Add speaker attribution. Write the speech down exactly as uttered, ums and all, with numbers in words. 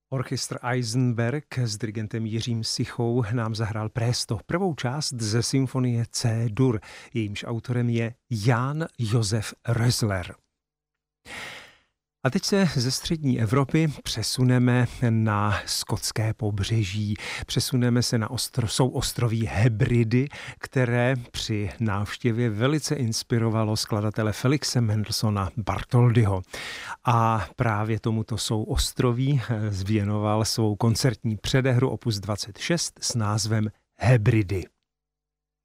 Speaker 1: Orchestr Eisenberg s dirigentem Jiřím Sichou nám zahrál Presto, prvou část ze symfonie C-dur. Jejímž autorem je Jan Josef Rösler. A teď se ze střední Evropy přesuneme na skotské pobřeží. Přesuneme se na ostro, jsou ostroví Hebridy, které při návštěvě velice inspirovalo skladatele Felixe Mendelssohna Bartholdyho. A právě tomuto souostroví zvěnoval svou koncertní předehru opus dvacet šest s názvem Hebridy.